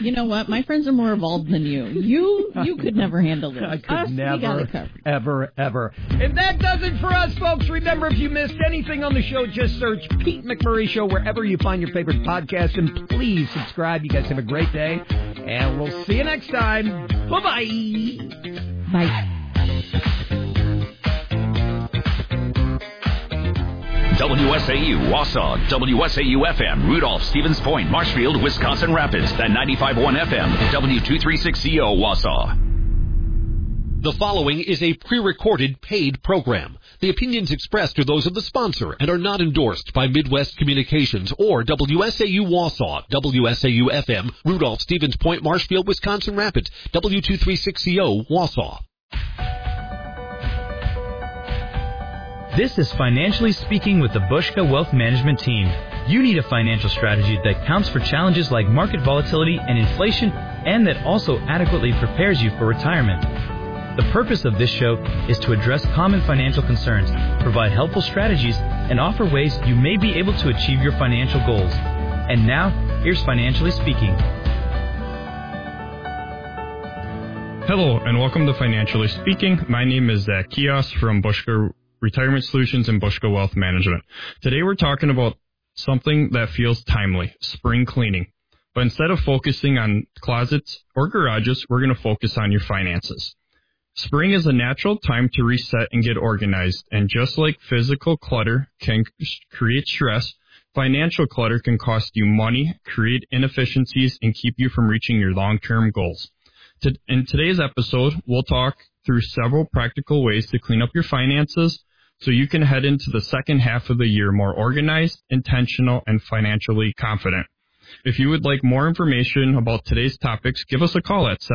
You know what? My friends are more evolved than you. You could never handle this. I could never, we got it covered. ever. And that does it for us, folks. Remember, if you missed anything on the show, just search Pete McMurray Show wherever you find your favorite podcast. And please subscribe. You guys have a great day. And we'll see you next time. Bye-bye. Bye. WSAU, Wausau, WSAU-FM, Rudolph, Stevens Point, Marshfield, Wisconsin Rapids, and 95.1 FM, W236CO, Wausau. The following is a pre-recorded paid program. The opinions expressed are those of the sponsor and are not endorsed by Midwest Communications or WSAU Wausau, WSAU-FM, Rudolph, Stevens Point, Marshfield, Wisconsin Rapids, W236CO, Wausau. This is Financially Speaking with the Bushka Wealth Management Team. You need a financial strategy that counts for challenges like market volatility and inflation, and that also adequately prepares you for retirement. The purpose of this show is to address common financial concerns, provide helpful strategies, and offer ways you may be able to achieve your financial goals. And now, here's Financially Speaking. Hello, and welcome to Financially Speaking. My name is Zach Kios from Bushka Retirement Solutions and Bushka Wealth Management. Today we're talking about something that feels timely, spring cleaning. But instead of focusing on closets or garages, we're going to focus on your finances. Spring is a natural time to reset and get organized, and just like physical clutter can create stress, financial clutter can cost you money, create inefficiencies, and keep you from reaching your long-term goals. In today's episode, we'll talk through several practical ways to clean up your finances so you can head into the second half of the year more organized, intentional, and financially confident. If you would like more information about today's topics, give us a call at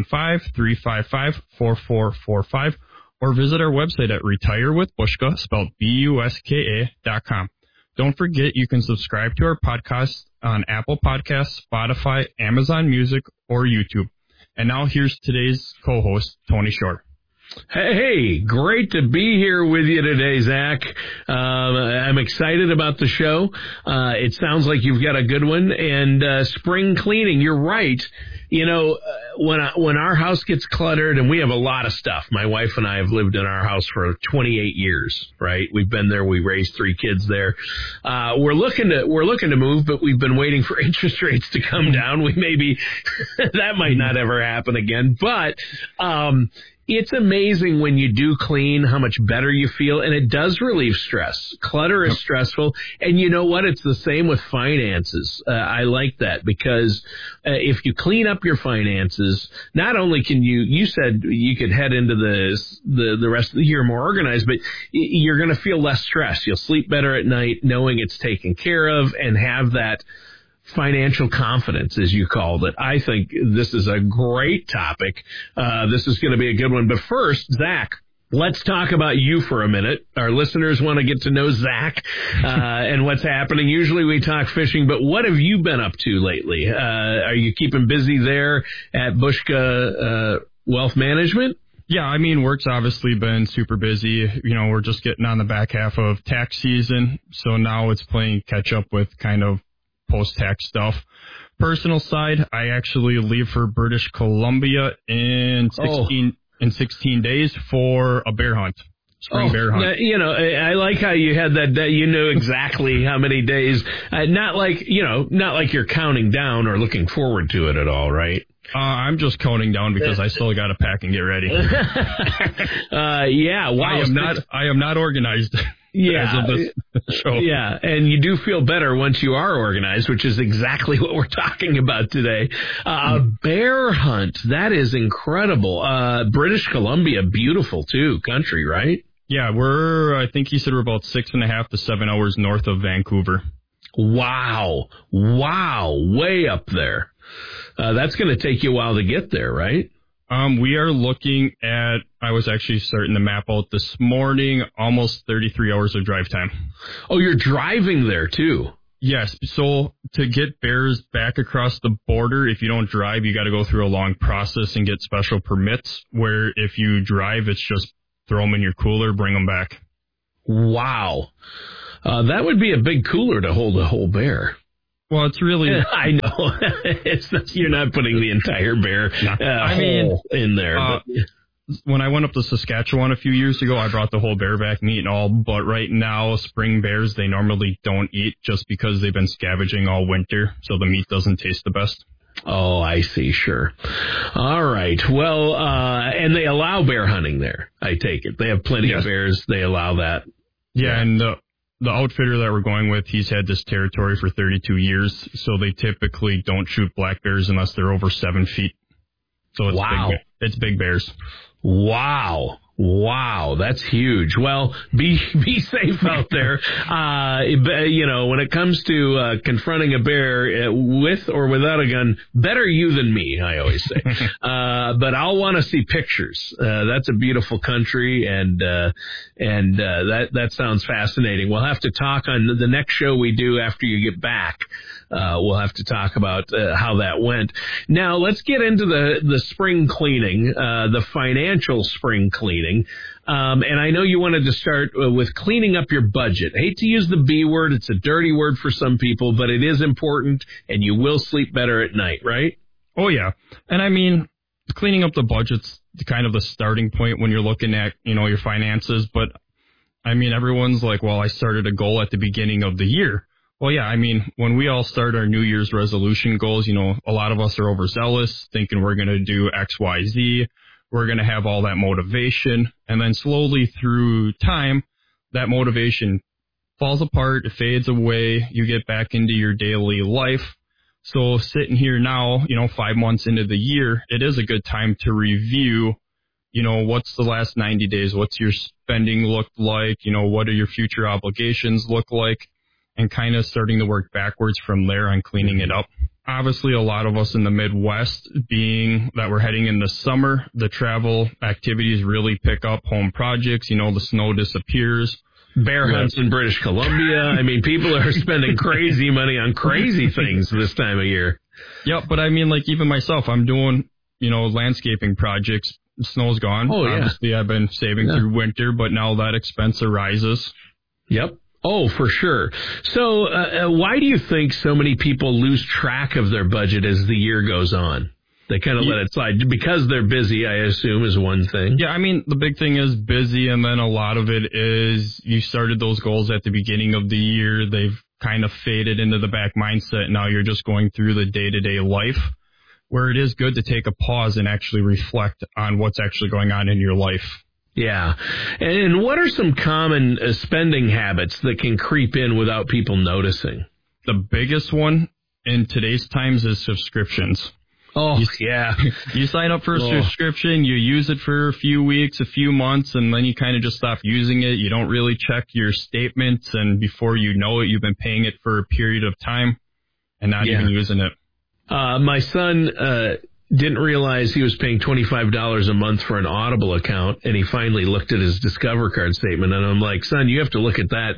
715-355-4445 or visit our website at retirewithbushka, spelled BUSKA.com. Don't forget you can subscribe to our podcast on Apple Podcasts, Spotify, Amazon Music, or YouTube. And now here's today's co-host, Tony Shore. Hey, great to be here with you today, Zach. I'm excited about the show. It sounds like you've got a good one. And spring cleaning, you're right. You know, when our house gets cluttered, and we have a lot of stuff. My wife and I have lived in our house for 28 years, right? We've been there. We raised 3 kids there. We're looking to move, but we've been waiting for interest rates to come down. That might not ever happen again. But it's amazing when you do clean how much better you feel, and it does relieve stress. Clutter is stressful, and you know what? It's the same with finances. I like that because if you clean up your finances, not only can you said you could head into the rest of the year more organized, but you're going to feel less stress. You'll sleep better at night knowing it's taken care of and have that financial confidence, as you called it. I think this is a great topic. This is going to be a good one. But first, Zach, let's talk about you for a minute. Our listeners want to get to know Zach and what's happening. Usually we talk fishing, but what have you been up to lately? Are you keeping busy there at Bushka Wealth Management? Yeah, I mean, work's obviously been super busy. You know, we're just getting on the back half of tax season, so now it's playing catch up with kind of post-tax stuff. Personal side, I actually leave for British Columbia in 16 days for a bear hunt. Spring bear hunt. Now, you know, I like how you had that. You knew exactly how many days. Not like you're counting down or looking forward to it at all, right? I'm just counting down because I still got to pack and get ready. Yeah, wow. I am not organized. Yeah, as of this show. Yeah, and you do feel better once you are organized, which is exactly what we're talking about today. Bear hunt, that is incredible. British Columbia, beautiful too, country, right? Yeah, I think he said we're about 6.5 to 7 hours north of Vancouver. Wow, way up there. That's going to take you a while to get there, right? We are looking at, I was actually starting to map out this morning, almost 33 hours of drive time. Oh, you're driving there too? Yes. So to get bears back across the border, if you don't drive, you got to go through a long process and get special permits, where if you drive, it's just throw them in your cooler, bring them back. Wow. That would be a big cooler to hold a whole bear. Well, it's really... I know. You're not putting the entire bear whole in there. When I went up to Saskatchewan a few years ago, I brought the whole bareback meat and all, but right now, spring bears, they normally don't eat just because they've been scavenging all winter, so the meat doesn't taste the best. Oh, I see. Sure. All right. Well, and they allow bear hunting there, I take it. They have plenty of bears. They allow that. Yeah, and the outfitter that we're going with, he's had this territory for 32 years, so they typically don't shoot black bears unless they're over 7 feet. So it's big bears. Wow, that's huge. Well, be safe out there. When it comes to confronting a bear with or without a gun, better you than me, I always say. But I'll want to see pictures. That's a beautiful country, and that sounds fascinating. We'll have to talk on the next show we do after you get back. We'll have to talk about how that went. Now, let's get into the spring cleaning, the financial spring cleaning. And I know you wanted to start with cleaning up your budget. I hate to use the B word. It's a dirty word for some people, but it is important, and you will sleep better at night, right? Oh, yeah. And I mean, cleaning up the budget's kind of the starting point when you're looking at, your finances. But, I mean, everyone's like, well, I started a goal at the beginning of the year. Well, yeah, I mean, when we all start our New Year's resolution goals, a lot of us are overzealous, thinking we're going to do X, Y, Z. We're going to have all that motivation. And then slowly through time, that motivation falls apart, it fades away. You get back into your daily life. So sitting here now, 5 months into the year, it is a good time to review, what's the last 90 days? What's your spending looked like? What do your future obligations look like? And kind of starting to work backwards from there on cleaning it up. Obviously, a lot of us in the Midwest, being that we're heading into summer, the travel activities really pick up, home projects, the snow disappears. Bear hunts in British Columbia. I mean, people are spending crazy money on crazy things this time of year. Yep, but I mean, like even myself, I'm doing, landscaping projects. The snow's gone. Oh, yeah. Obviously, I've been saving through winter, but now that expense arises. Yep. Oh, for sure. So why do you think so many people lose track of their budget as the year goes on? They kind of let it slide because they're busy, I assume, is one thing. Yeah, I mean, the big thing is busy, and then a lot of it is you started those goals at the beginning of the year. They've kind of faded into the back mindset. Now you're just going through the day-to-day life, where it is good to take a pause and actually reflect on what's actually going on in your life. Yeah. And what are some common spending habits that can creep in without people noticing? The biggest one in today's times is subscriptions. Oh, yeah. You sign up for a subscription, you use it for a few weeks, a few months, and then you kind of just stop using it. You don't really check your statements, and before you know it, you've been paying it for a period of time and not even using it. My son didn't realize he was paying $25 a month for an Audible account, and he finally looked at his Discover card statement, and I'm like, son, you have to look at that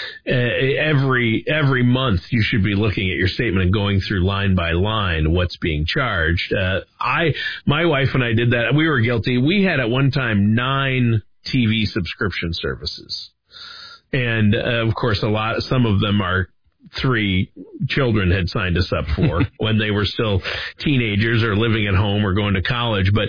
every month. You should be looking at your statement and going through line by line what's being charged. My wife and I did that. We were guilty. We had at one time 9 TV subscription services, and of course, some of them are 3 children had signed us up for when they were still teenagers or living at home or going to college. But,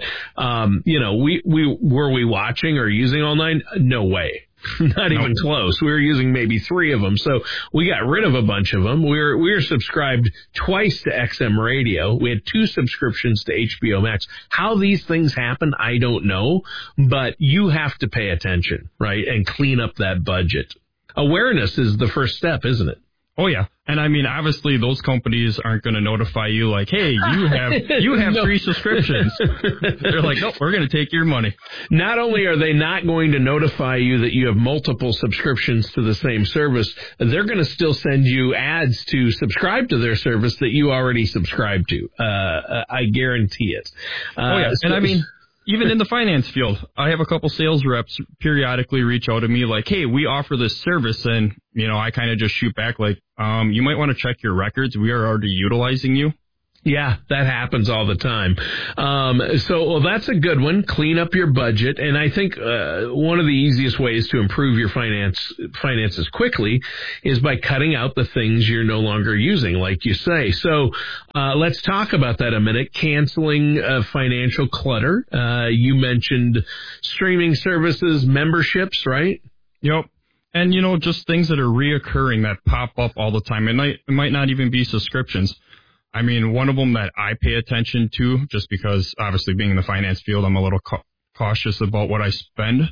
were we watching or using all 9? No way. Not even close. We were using maybe 3 of them. So we got rid of a bunch of them. We were subscribed twice to XM Radio. We had 2 subscriptions to HBO Max. How these things happen, I don't know, but you have to pay attention, right? And clean up that budget. Awareness is the first step, isn't it? Oh, yeah. And I mean, obviously, those companies aren't going to notify you like, hey, you have 3 subscriptions. They're like, nope, we're going to take your money. Not only are they not going to notify you that you have multiple subscriptions to the same service, they're going to still send you ads to subscribe to their service that you already subscribe to. I guarantee it. Oh, yeah. And I mean, even in the finance field, I have a couple sales reps periodically reach out to me like, hey, we offer this service. And, I kind of just shoot back like, you might want to check your records. We are already utilizing you. Yeah, that happens all the time. So that's a good one. Clean up your budget. And I think one of the easiest ways to improve your finances quickly is by cutting out the things you're no longer using, like you say. So let's talk about that a minute. Canceling financial clutter. You mentioned streaming services, memberships, right? Yep. And, just things that are reoccurring that pop up all the time. It might not even be subscriptions. I mean, one of them that I pay attention to, just because obviously being in the finance field, I'm a little cautious about what I spend.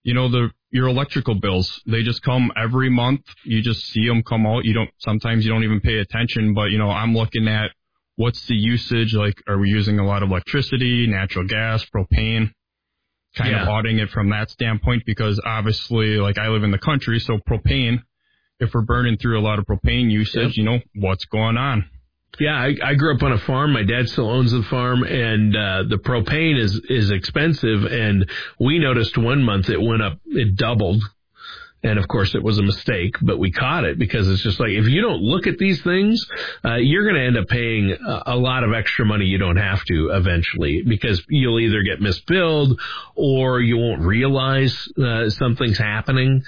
Your electrical bills, they just come every month. You just see them come out. Sometimes you don't even pay attention, but I'm looking at what's the usage? Like, are we using a lot of electricity, natural gas, propane? Kind of auditing it from that standpoint, because obviously, like, I live in the country, so propane, if we're burning through a lot of propane usage, what's going on? Yeah, I grew up on a farm. My dad still owns the farm, and the propane is expensive. And we noticed one month it went up, it doubled. And of course, it was a mistake, but we caught it because it's just like, if you don't look at these things, you're going to end up paying a lot of extra money you don't have to eventually, because you'll either get misbilled or you won't realize something's happening.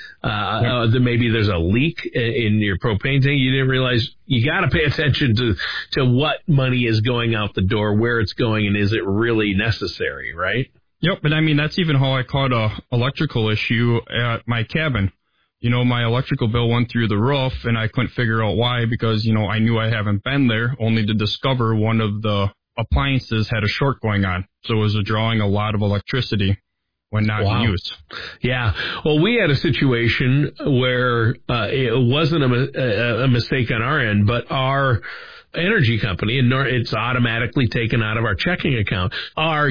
Maybe there's a leak in your propane tank. You didn't realize. You got to pay attention to what money is going out the door, where it's going, and is it really necessary, right? Yep, but I mean, that's even how I caught a electrical issue at my cabin. My electrical bill went through the roof, and I couldn't figure out why, because, I knew I haven't been there, only to discover one of the appliances had a short going on. So it was drawing a lot of electricity when not in use. Yeah. Well, we had a situation where it wasn't a mistake on our end, but our energy company, and it's automatically taken out of our checking account. Our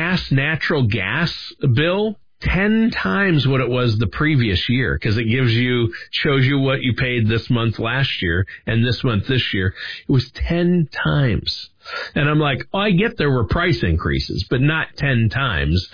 natural gas bill, 10 times what it was the previous year, because it shows you what you paid this month last year and this month this year. It was 10 times. And I'm like, I get there were price increases, but not 10 times.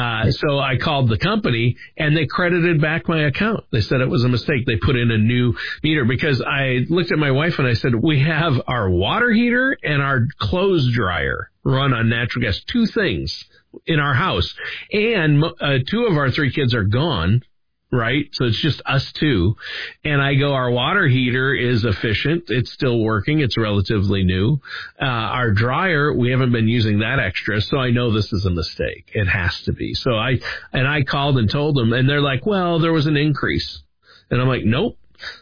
So I called the company, and they credited back my account. They said it was a mistake. They put in a new meter, because I looked at my wife and I said, we have our water heater and our clothes dryer run on natural gas, 2 things in our house. And 2 of our 3 kids are gone. Right? So it's just us 2. And I go, our water heater is efficient. It's still working. It's relatively new. Our dryer, we haven't been using that extra. So I know this is a mistake. It has to be. So I called and told them, and they're like, well, there was an increase. And I'm like, nope.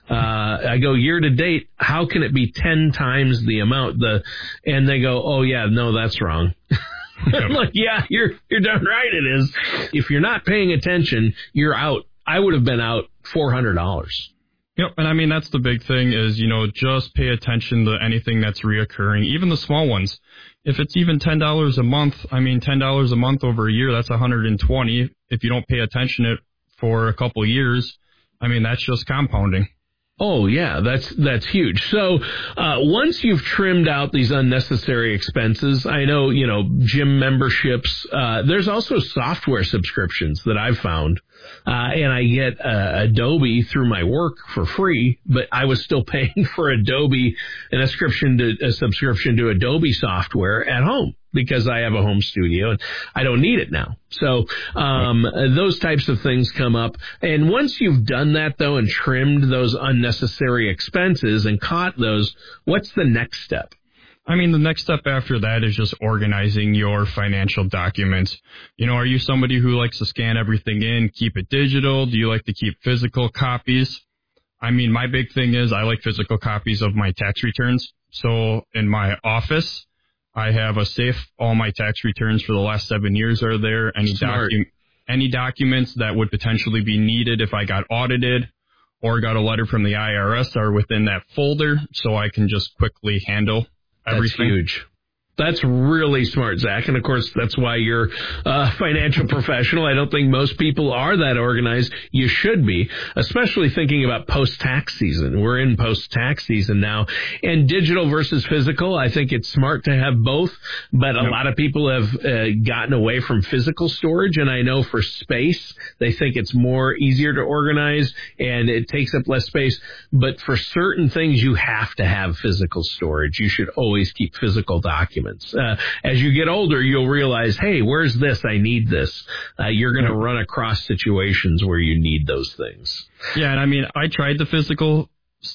I go, year to date, how can it be 10 times the amount? And they go, oh yeah, no, that's wrong. I'm like, yeah, you're darn right it is. If you're not paying attention, you're out. I would have been out $400. Yep, and I mean, that's the big thing is, just pay attention to anything that's reoccurring, even the small ones. If it's even $10 a month, I mean, $10 a month over a year, that's $120. If you don't pay attention to it for a couple of years, I mean, that's just compounding. Oh, yeah, that's huge. So once you've trimmed out these unnecessary expenses, I know, gym memberships, there's also software subscriptions that I've found. And I get Adobe through my work for free, but I was still paying for Adobe and a subscription to Adobe software at home, because I have a home studio and I don't need it now. So those types of things come up. And once you've done that, though, and trimmed those unnecessary expenses and caught those, what's the next step? I mean, the next step after that is just organizing your financial documents. Are you somebody who likes to scan everything in, keep it digital? Do you like to keep physical copies? I mean, my big thing is I like physical copies of my tax returns. So in my office, I have a safe. All my tax returns for the last 7 years are there. Any documents that would potentially be needed if I got audited or got a letter from the IRS are within that folder, so I can just quickly handle everything. That's huge. That's really smart, Zach. And of course, that's why you're a financial professional. I don't think most people are that organized. You should be, especially thinking about post-tax season. We're in post-tax season now. And digital versus physical, I think it's smart to have both. But a lot of people have gotten away from physical storage. And I know for space, they think it's more easier to organize and it takes up less space. But for certain things, you have to have physical storage. You should always keep physical documents. As you get older, you'll realize, hey, where's this? I need this. You're going to run across situations where you need those things. Yeah, and I mean, I tried the physical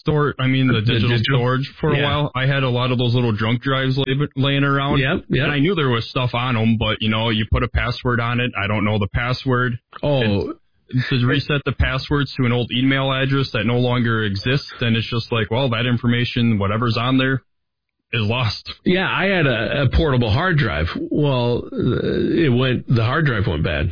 the digital storage for a while. I had a lot of those little junk drives laying around. Yep. And I knew there was stuff on them, but, you put a password on it. I don't know the password. Oh, to reset the passwords to an old email address that no longer exists, then it's just like, well, that information, whatever's on there, is lost. Yeah, I had a portable hard drive. Well, the hard drive went bad.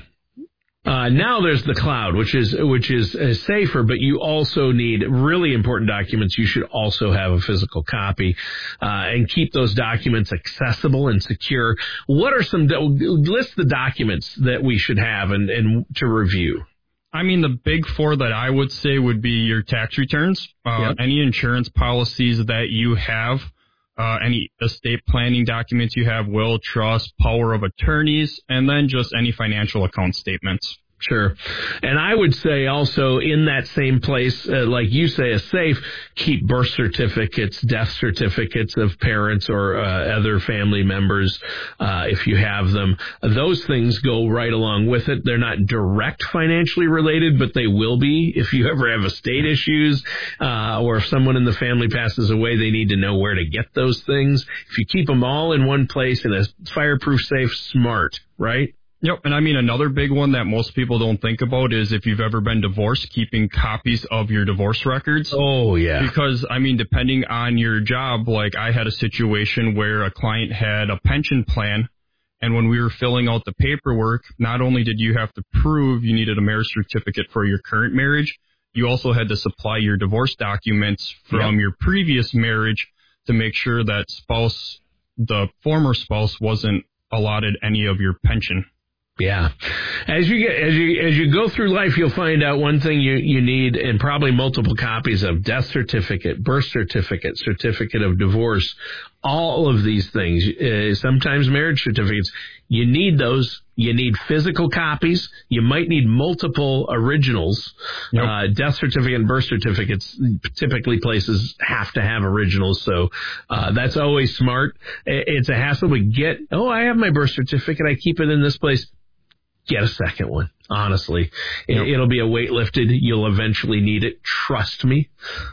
Now there's the cloud, which is safer, but you also need really important documents. You should also have a physical copy, and keep those documents accessible and secure. What are list the documents that we should have and to review? I mean, the big four that I would say would be your tax returns, any insurance policies that you have, any estate planning documents you have, will, trust, power of attorneys, and then just any financial account statements. Sure. And I would say also in that same place, like you say, a safe, keep birth certificates, death certificates of parents or other family members, if you have them. Those things go right along with it. They're not direct financially related, but they will be. If you ever have estate issues, or if someone in the family passes away, they need to know where to get those things. If you keep them all in one place in a fireproof safe, smart, right? Yep, and I mean, another big one that most people don't think about is if you've ever been divorced, keeping copies of your divorce records. Oh, yeah. Because, I mean, depending on your job, like I had a situation where a client had a pension plan, and when we were filling out the paperwork, not only did you have to prove you needed a marriage certificate for your current marriage, you also had to supply your divorce documents from your previous marriage to make sure that the former spouse wasn't allotted any of your pension. Yeah. As you go through life, you'll find out one thing you need, and probably multiple copies of death certificate, birth certificate, certificate of divorce, all of these things, sometimes marriage certificates. You need those. You need physical copies. You might need multiple originals. Yep. Death certificate and birth certificates, typically places have to have originals. So, that's always smart. It's a hassle to I have my birth certificate. I keep it in this place. Get a second one. Honestly, it'll be a weight lifted. You'll eventually need it. Trust me.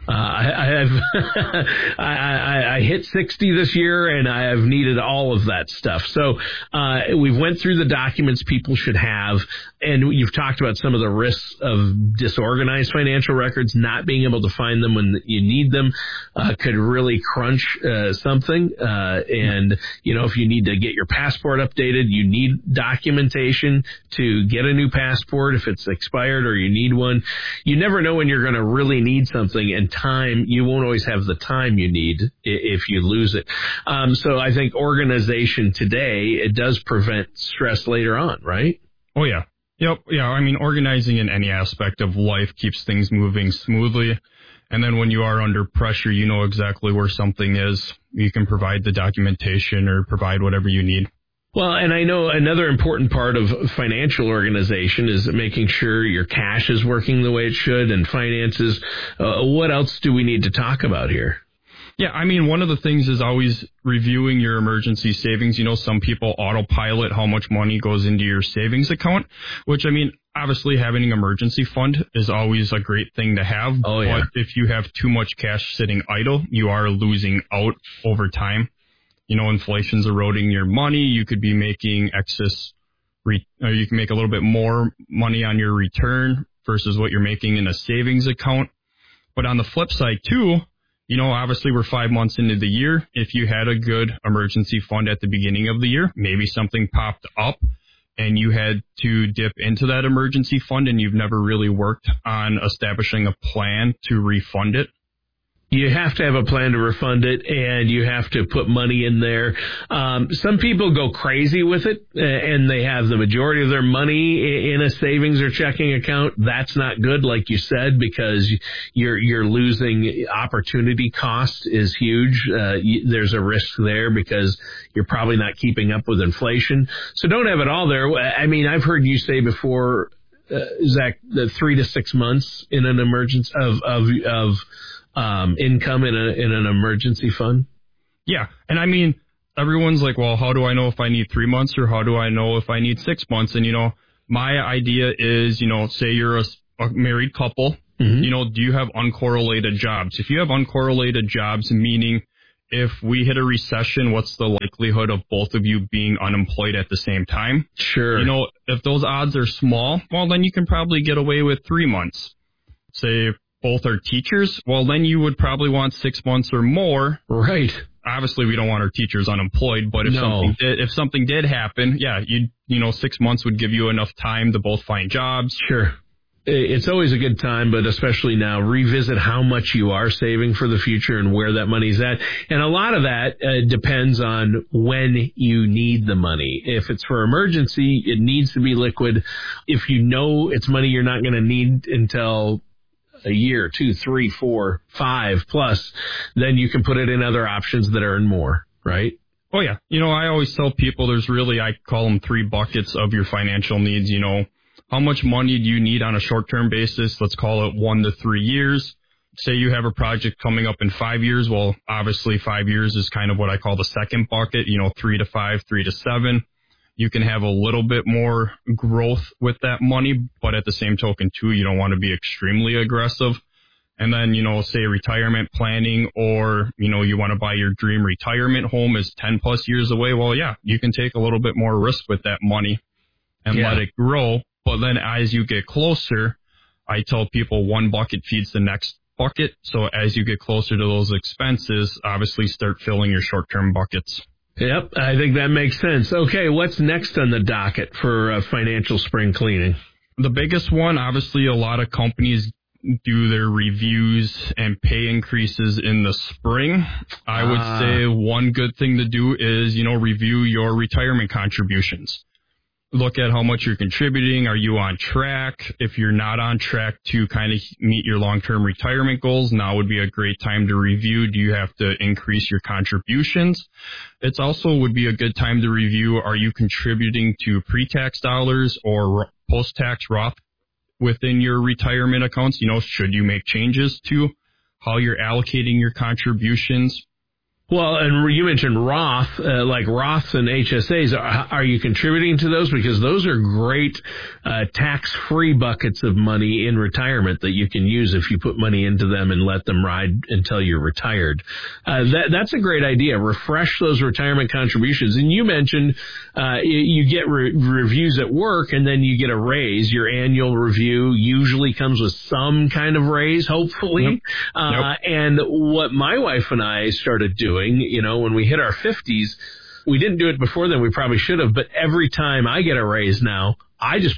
I hit 60 this year, and I have needed all of that stuff. So we've went through the documents people should have, and you've talked about some of the risks of disorganized financial records. Not being able to find them when you need them could really crunch something. And if you need to get your passport updated, you need documentation to get a new passport if it's expired or you need one. You never know when you're going to really need something, and time, you won't always have the time you need if you lose it. So I think organization today, it does prevent stress later on, right? Oh, yeah. Yep. Yeah. I mean, organizing in any aspect of life keeps things moving smoothly. And then when you are under pressure, you know exactly where something is. You can provide the documentation or provide whatever you need. Well, and I know another important part of financial organization is making sure your cash is working the way it should, and finances. What else do we need to talk about here? Yeah, I mean, one of the things is always reviewing your emergency savings. Some people autopilot how much money goes into your savings account, which, I mean, obviously having an emergency fund is always a great thing to have. Oh, yeah. But if you have too much cash sitting idle, you are losing out over time. Inflation's eroding your money. You could be making you can make a little bit more money on your return versus what you're making in a savings account. But on the flip side too, obviously we're 5 months into the year. If you had a good emergency fund at the beginning of the year, maybe something popped up and you had to dip into that emergency fund and you've never really worked on establishing a plan to refund it. You have to have a plan to refund it, and you have to put money in there. Some people go crazy with it, and they have the majority of their money in a savings or checking account. That's not good, like you said, because you're losing opportunity cost is huge. There's a risk there because you're probably not keeping up with inflation. So don't have it all there. I mean, I've heard you say before, Zach, the 3 to 6 months in an emergency of income in an emergency fund? Yeah. And I mean, everyone's like, well, how do I know if I need 3 months or how do I know if I need 6 months? And, my idea is, say you're a married couple, do you have uncorrelated jobs? If you have uncorrelated jobs, meaning if we hit a recession, what's the likelihood of both of you being unemployed at the same time? Sure. If those odds are small, well, then you can probably get away with 3 months. Say both are teachers, well, then you would probably want 6 months or more. Right. Obviously, we don't want our teachers unemployed, but if something did happen, 6 months would give you enough time to both find jobs. Sure. It's always a good time, but especially now, revisit how much you are saving for the future and where that money's at. And a lot of that depends on when you need the money. If it's for emergency, it needs to be liquid. If you know it's money you're not going to need until a year, 2, 3, 4, 5 plus, then you can put it in other options that earn more, right? Oh, yeah. I always tell people I call them 3 buckets of your financial needs. How much money do you need on a short-term basis? Let's call it 1 to 3 years. Say you have a project coming up in 5 years. Well, obviously 5 years is kind of what I call the second bucket, 3 to 5, 3 to 7. You can have a little bit more growth with that money, but at the same token, too, you don't want to be extremely aggressive. And then, say retirement planning or, you want to buy your dream retirement home is 10 plus years away. Well, yeah, you can take a little bit more risk with that money and let it grow. But then as you get closer, I tell people one bucket feeds the next bucket. So as you get closer to those expenses, obviously start filling your short-term buckets. Yep, I think that makes sense. Okay, what's next on the docket for financial spring cleaning? The biggest one, obviously, a lot of companies do their reviews and pay increases in the spring. I would say one good thing to do is, review your retirement contributions. Look at how much you're contributing. Are you on track? If you're not on track to kind of meet your long-term retirement goals, now would be a great time to review. Do you have to increase your contributions? It's also would be a good time to review, are you contributing to pre-tax dollars or post-tax Roth within your retirement accounts? Should you make changes to how you're allocating your contributions? Well, and you mentioned Roth, like Roths and HSAs. Are you contributing to those? Because those are great tax-free buckets of money in retirement that you can use if you put money into them and let them ride until you're retired. That's a great idea. Refresh those retirement contributions. And you mentioned you get reviews at work and then you get a raise. Your annual review usually comes with some kind of raise, hopefully. Yep. And what my wife and I started doing, when we hit our 50s, we didn't do it before then. We probably should have. But every time I get a raise now, I just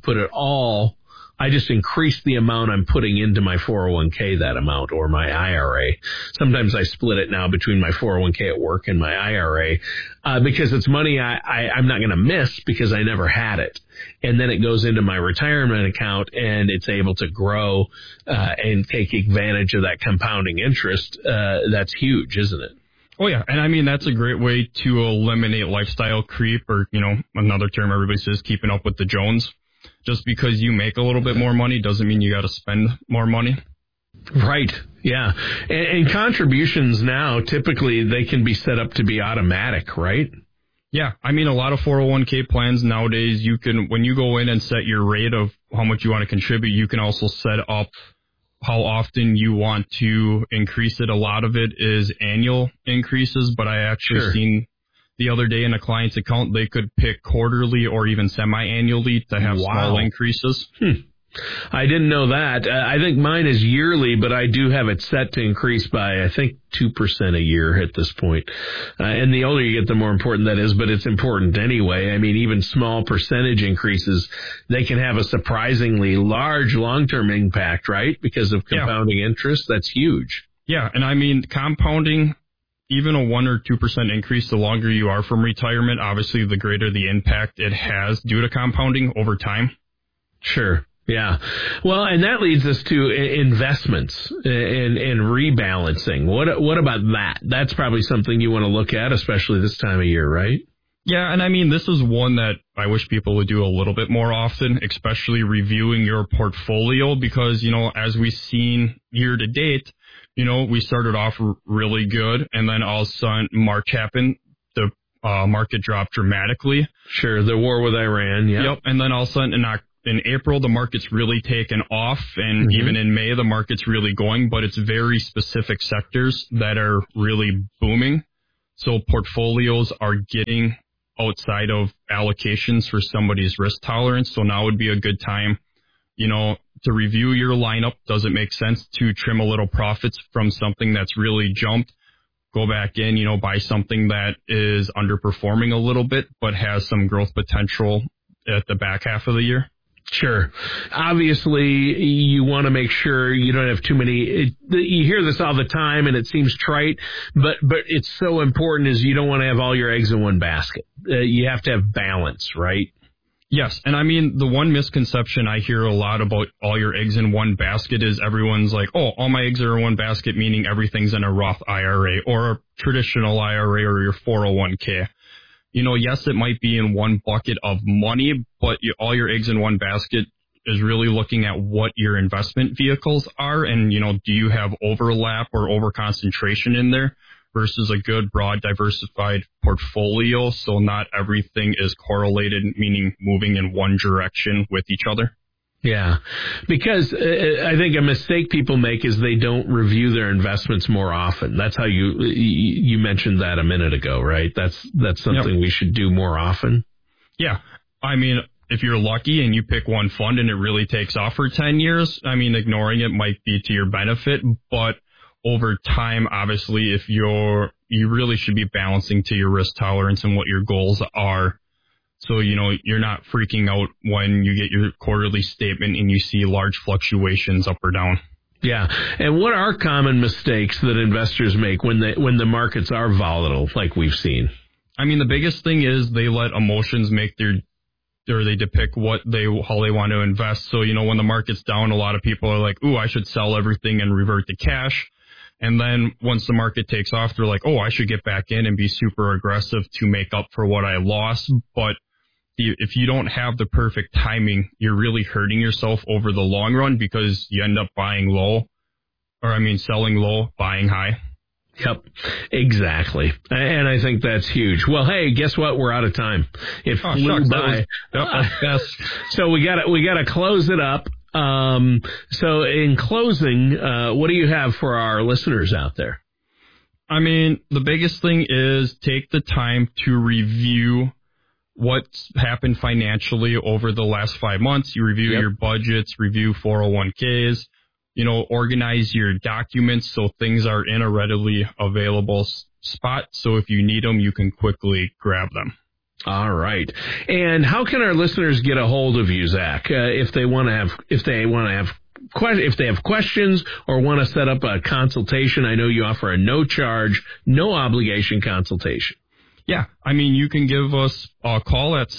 increase the amount I'm putting into my 401k, that amount, or my IRA. Sometimes I split it now between my 401k at work and my IRA because it's money I'm not going to miss because I never had it. And then it goes into my retirement account and it's able to grow and take advantage of that compounding interest. That's huge, isn't it? Oh, yeah. And I mean, that's a great way to eliminate lifestyle creep or, another term everybody says, keeping up with the Jones. Just because you make a little bit more money doesn't mean you got to spend more money. Right. Yeah. And contributions now, typically they can be set up to be automatic, right? Yeah. I mean, a lot of 401k plans nowadays, you can, when you go in and set your rate of how much you want to contribute, you can also set up how often you want to increase it. A lot of it is annual increases, but I actually seen the other day in a client's account, they could pick quarterly or even semi-annually to have small increases. I didn't know that. I think mine is yearly, but I do have it set to increase by, I think, 2% a year at this point. And the older you get, the more important that is, but it's important anyway. I mean, even small percentage increases, they can have a surprisingly large long-term impact, right? Because of compounding interest. That's huge. Yeah, and I mean, compounding, even a 1 or 2% increase, the longer you are from retirement, obviously the greater the impact it has due to compounding over time. Sure. Yeah. Well, and that leads us to investments and rebalancing. What about that? That's probably something you want to look at, especially this time of year, right? Yeah, and I mean, this is one that I wish people would do a little bit more often, especially reviewing your portfolio, because, as we've seen year to date, we started off really good, and then all of a sudden March happened. The market dropped dramatically. Sure, the war with Iran, yeah. Yep, and then all of a sudden in April, the market's really taken off, and even in May, the market's really going, but it's very specific sectors that are really booming. So portfolios are getting outside of allocations for somebody's risk tolerance. So now would be a good time, to review your lineup. Does it make sense to trim a little profits from something that's really jumped? Go back in, buy something that is underperforming a little bit, but has some growth potential at the back half of the year. Sure. Obviously, you want to make sure you don't have too many. You hear this all the time, and it seems trite, but it's so important is you don't want to have all your eggs in one basket. You have to have balance, right? Yes, and I mean, the one misconception I hear a lot about all your eggs in one basket is everyone's like, oh, all my eggs are in one basket, meaning everything's in a Roth IRA or a traditional IRA or your 401k. Yes, it might be in one bucket of money, but all your eggs in one basket is really looking at what your investment vehicles are. And, do you have overlap or over-concentration in there versus a good, broad, diversified portfolio? So not everything is correlated, meaning moving in one direction with each other. Yeah, because I think a mistake people make is they don't review their investments more often. That's how you mentioned that a minute ago, right? That's something we should do more often. Yeah, I mean, if you're lucky and you pick one fund and it really takes off for 10 years, I mean, ignoring it might be to your benefit, but over time, obviously, if you really should be balancing to your risk tolerance and what your goals are. So, you're not freaking out when you get your quarterly statement and you see large fluctuations up or down. Yeah. And what are common mistakes that investors make when the markets are volatile, like we've seen? I mean, the biggest thing is they let emotions make they depict how they want to invest. So, when the market's down, a lot of people are like, ooh, I should sell everything and revert to cash. And then once the market takes off, they're like, oh, I should get back in and be super aggressive to make up for what I lost. But if you don't have the perfect timing, you're really hurting yourself over the long run because you end up selling low, buying high. Yep, exactly. And I think that's huge. Well, hey, guess what? We're out of time. It flew by. So we gotta close it up. So in closing, what do you have for our listeners out there? I mean, the biggest thing is take the time to review what's happened financially over the last 5 months. You review your budgets, review 401ks, organize your documents so things are in a readily available spot. So if you need them, you can quickly grab them. All right. And how can our listeners get a hold of you, Zach, if they have questions or want to set up a consultation? I know you offer a no charge, no obligation consultation. Yeah, I mean, you can give us a call at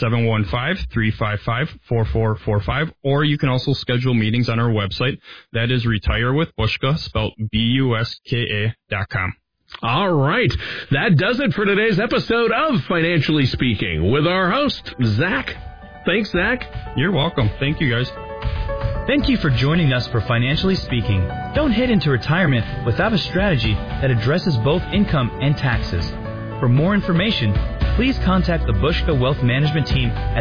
715-355-4445, or you can also schedule meetings on our website. That is retirewithbushka, spelled BUSKA.com. All right. That does it for today's episode of Financially Speaking with our host, Zach. Thanks, Zach. You're welcome. Thank you, guys. Thank you for joining us for Financially Speaking. Don't head into retirement without a strategy that addresses both income and taxes. For more information, please contact the Bushka Wealth Management Team at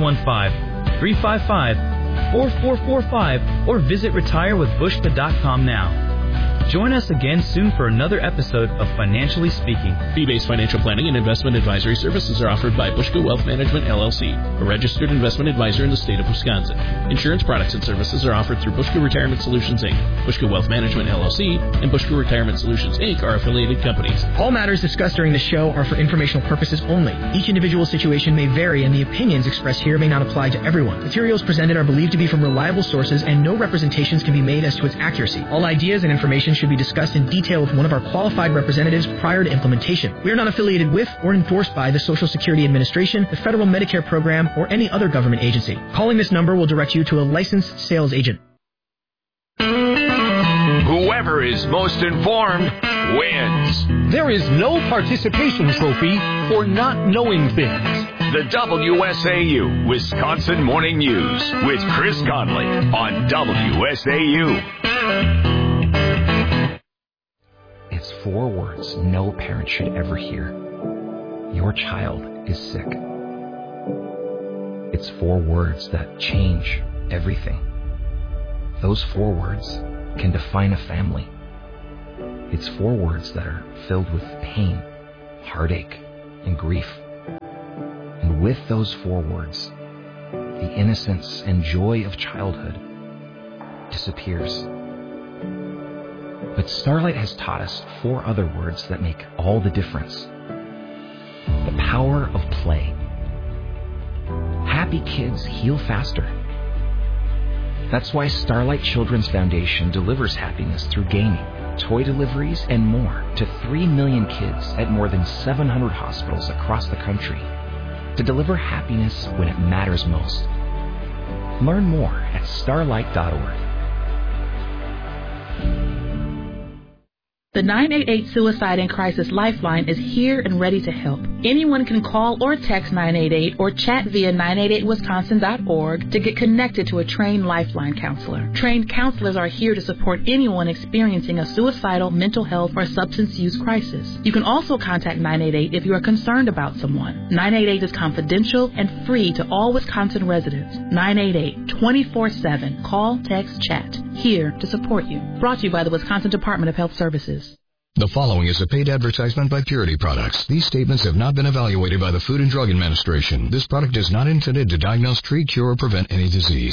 715-355-4445 or visit retirewithbushka.com now. Join us again soon for another episode of Financially Speaking. Fee-based financial planning and investment advisory services are offered by Bushka Wealth Management, LLC, a registered investment advisor in the state of Wisconsin. Insurance products and services are offered through Bushka Retirement Solutions, Inc., Bushka Wealth Management, LLC, and Bushka Retirement Solutions, Inc. are affiliated companies. All matters discussed during the show are for informational purposes only. Each individual situation may vary, and the opinions expressed here may not apply to everyone. Materials presented are believed to be from reliable sources, and no representations can be made as to its accuracy. All ideas and information should be discussed in detail with one of our qualified representatives prior to implementation. We are not affiliated with or endorsed by the Social Security Administration, the Federal Medicare Program, or any other government agency. Calling this number will direct you to a licensed sales agent. Whoever is most informed wins. There is no participation trophy for not knowing things. The WSAU Wisconsin Morning News with Chris Conley on WSAU. It's 4 words no parent should ever hear. Your child is sick. It's 4 words that change everything. Those 4 words can define a family. It's 4 words that are filled with pain, heartache, and grief. And with those 4 words, the innocence and joy of childhood disappears. But Starlight has taught us 4 other words that make all the difference. The power of play. Happy kids heal faster. That's why Starlight Children's Foundation delivers happiness through gaming, toy deliveries, and more to 3 million kids at more than 700 hospitals across the country to deliver happiness when it matters most. Learn more at starlight.org. The 988 Suicide and Crisis Lifeline is here and ready to help. Anyone can call or text 988 or chat via 988wisconsin.org to get connected to a trained Lifeline counselor. Trained counselors are here to support anyone experiencing a suicidal, mental health, or substance use crisis. You can also contact 988 if you are concerned about someone. 988 is confidential and free to all Wisconsin residents. 988, 24/7. Call, text, chat. Here to support you. Brought to you by the Wisconsin Department of Health Services. The following is a paid advertisement by Purity Products. These statements have not been evaluated by the Food and Drug Administration. This product is not intended to diagnose, treat, cure, or prevent any disease.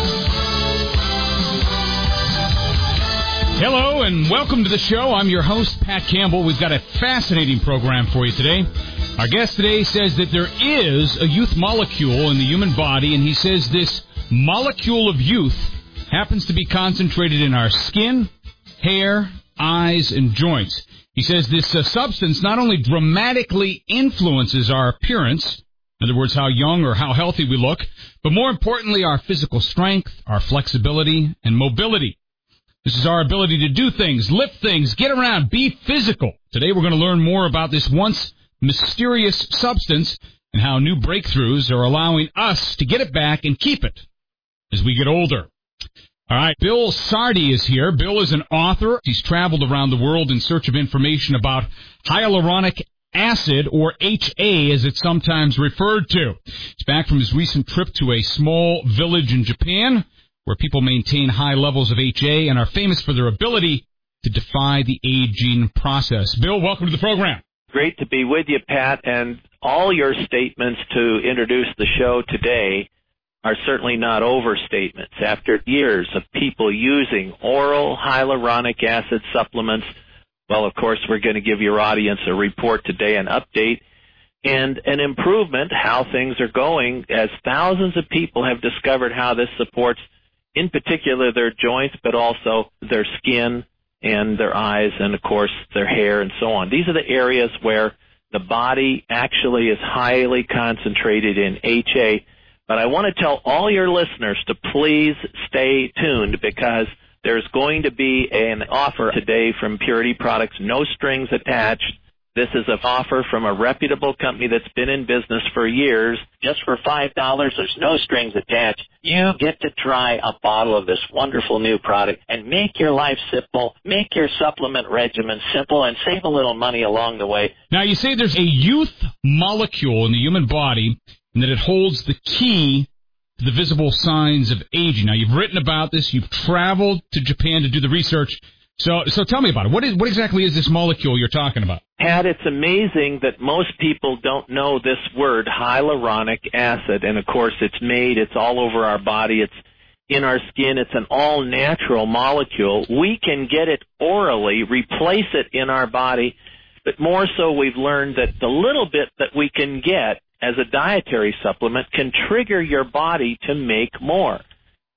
Hello and welcome to the show. I'm your host, Pat Campbell. We've got a fascinating program for you today. Our guest today says that there is a youth molecule in the human body, and he says this molecule of youth happens to be concentrated in our skin, hair, eyes, and joints. He says this substance not only dramatically influences our appearance, in other words, how young or how healthy we look, but more importantly, our physical strength, our flexibility, and mobility. This is our ability to do things, lift things, get around, be physical. Today we're going to learn more about this once mysterious substance and how new breakthroughs are allowing us to get it back and keep it as we get older. All right, Bill Sardi is here. Bill is an author. He's traveled around the world in search of information about hyaluronic acid, or HA as it's sometimes referred to. He's back from his recent trip to a small village in Japan where people maintain high levels of HA and are famous for their ability to defy the aging process. Bill, welcome to the program. Great to be with you, Pat, and all your statements to introduce the show today are certainly not overstatements. After years of people using oral hyaluronic acid supplements, well, of course, we're going to give your audience a report today, an update, and an improvement, how things are going, as thousands of people have discovered how this supports, in particular, their joints, but also their skin and their eyes and, of course, their hair and so on. These are the areas where the body actually is highly concentrated in HA. But I want to tell all your listeners to please stay tuned because there's going to be an offer today from Purity Products, no strings attached. This is an offer from a reputable company that's been in business for years. Just for $5, there's no strings attached. You get to try a bottle of this wonderful new product and make your life simple, make your supplement regimen simple, and save a little money along the way. Now, you say there's a youth molecule in the human body and that it holds the key to the visible signs of aging. Now, you've written about this. You've traveled to Japan to do the research. So tell me about it. What exactly is this molecule you're talking about? Pat, it's amazing that most people don't know this word, hyaluronic acid. And, of course, it's all over our body. It's in our skin. It's an all-natural molecule. We can get it orally, replace it in our body. But more so, we've learned that the little bit that we can get as a dietary supplement can trigger your body to make more.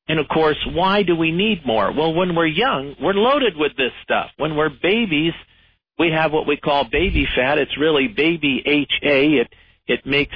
And, of course, why do we need more? Well, when we're young, we're loaded with this stuff. When we're babies, we have what we call baby fat. It's really baby HA. It makes,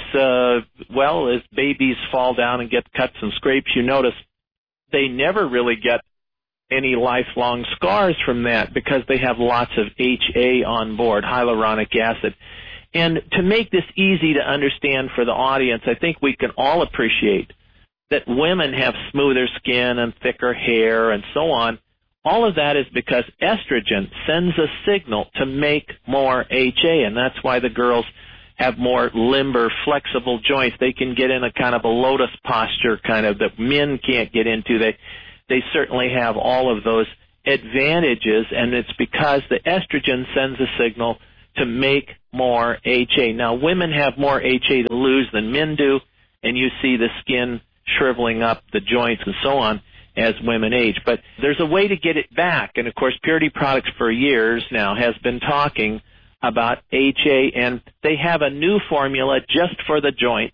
as babies fall down and get cuts and scrapes, you notice they never really get any lifelong scars from that because they have lots of HA on board, hyaluronic acid. And to make this easy to understand for the audience, I think we can all appreciate that women have smoother skin and thicker hair and so on. All of that is because estrogen sends a signal to make more HA, and that's why the girls have more limber, flexible joints. They can get in a kind of a lotus posture kind of that men can't get into. They certainly have all of those advantages, and it's because the estrogen sends a signal to make more HA. Now, women have more HA to lose than men do, and you see the skin shriveling up, the joints and so on as women age. But there's a way to get it back, and of course Purity Products for years now has been talking about HA, and they have a new formula just for the joints,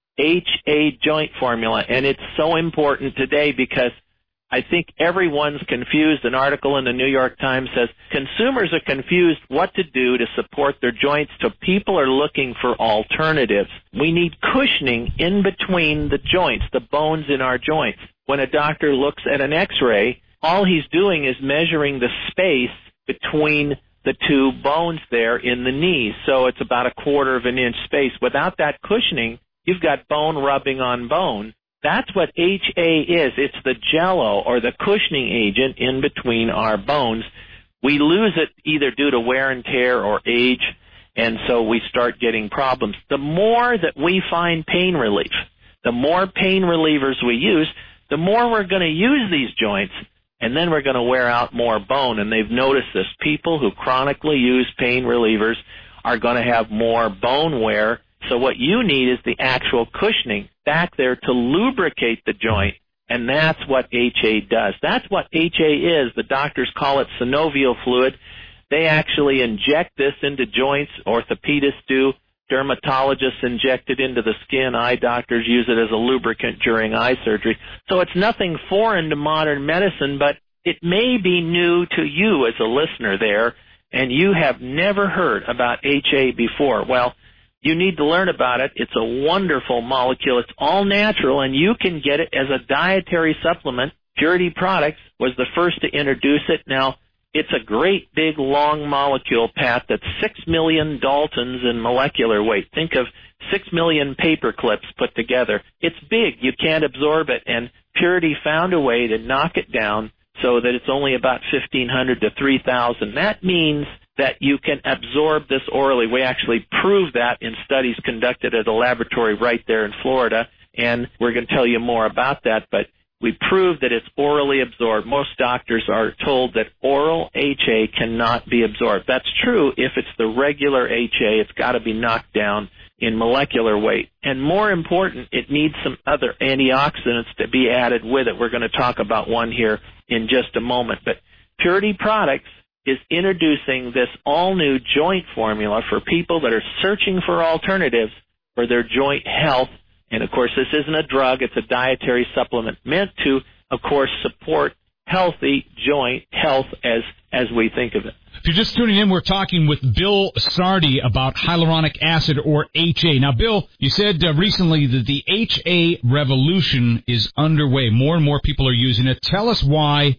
HA joint formula, and it's so important today because I think everyone's confused. An article in the New York Times says consumers are confused what to do to support their joints, so people are looking for alternatives. We need cushioning in between the joints, the bones in our joints. When a doctor looks at an X-ray, all he's doing is measuring the space between the two bones there in the knees, so it's about a quarter of an inch space. Without that cushioning, you've got bone rubbing on bone. That's what HA is. It's the jello or the cushioning agent in between our bones. We lose it either due to wear and tear or age, and so we start getting problems. The more that we find pain relief, the more pain relievers we use, the more we're going to use these joints, and then we're going to wear out more bone. And they've noticed this. People who chronically use pain relievers are going to have more bone wear. So what you need is the actual cushioning back there to lubricate the joint, and that's what HA does. That's what HA is. The doctors call it synovial fluid. They actually inject this into joints. Orthopedists do. Dermatologists inject it into the skin. Eye doctors use it as a lubricant during eye surgery. So it's nothing foreign to modern medicine, but it may be new to you as a listener there, and you have never heard about HA before. Well, you need to learn about it. It's a wonderful molecule. It's all natural, and you can get it as a dietary supplement. Purity Products was the first to introduce it. Now, it's a great big long molecule, Pat, that's 6 million Daltons in molecular weight. Think of 6 million paper clips put together. It's big. You can't absorb it, and Purity found a way to knock it down so that it's only about 1,500 to 3,000. That means that you can absorb this orally. We actually proved that in studies conducted at a laboratory right there in Florida, and we're going to tell you more about that, but we proved that it's orally absorbed. Most doctors are told that oral HA cannot be absorbed. That's true if it's the regular HA. It's got to be knocked down in molecular weight. And more important, it needs some other antioxidants to be added with it. We're going to talk about one here in just a moment. But Purity Products is introducing this all-new joint formula for people that are searching for alternatives for their joint health. And, of course, this isn't a drug. It's a dietary supplement meant to, of course, support healthy joint health as we think of it. If you're just tuning in, we're talking with Bill Sardi about hyaluronic acid, or HA. Now, Bill, you said recently that the HA revolution is underway. More and more people are using it. Tell us why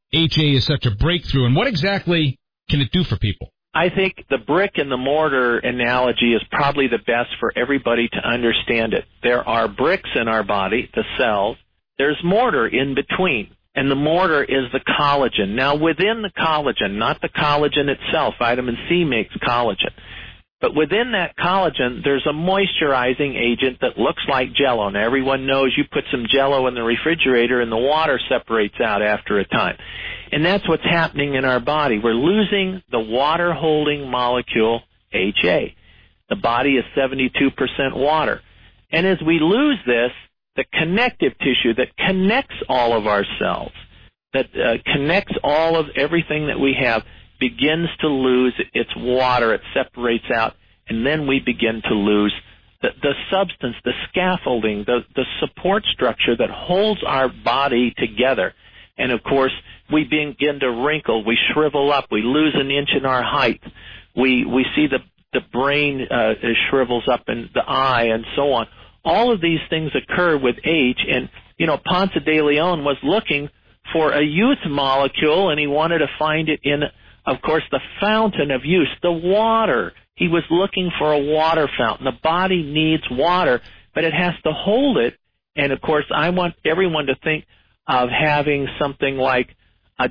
HA is such a breakthrough, and what exactly can it do for people? I think the brick and the mortar analogy is probably the best for everybody to understand it. There are bricks in our body, the cells. There's mortar in between, and the mortar is the collagen. Now, within the collagen, not the collagen itself, vitamin C makes collagen, but within that collagen, there's a moisturizing agent that looks like Jell-O. Now, everyone knows you put some Jell-O in the refrigerator and the water separates out after a time. And that's what's happening in our body. We're losing the water-holding molecule, HA. The body is 72% water. And as we lose this, the connective tissue that connects all of our cells, that connects all of everything that we have, begins to lose its water. It separates out, and then we begin to lose the substance, the scaffolding, the support structure that holds our body together. And, of course, we begin to wrinkle. We shrivel up. We lose an inch in our height. We see the brain shrivels up in the eye and so on. All of these things occur with age. And, Ponce de Leon was looking for a youth molecule, and he wanted to find it in, of course, the fountain of youth, the water. He was looking for a water fountain. The body needs water, but it has to hold it. And, of course, I want everyone to think of having something like a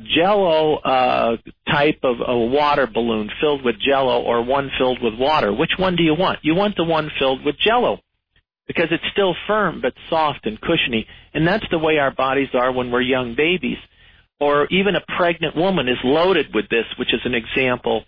Jell-O type of a water balloon filled with Jell-O or one filled with water. Which one do you want? You want the one filled with Jell-O because it's still firm but soft and cushiony. And that's the way our bodies are when we're young babies. Or even a pregnant woman is loaded with this, which is an example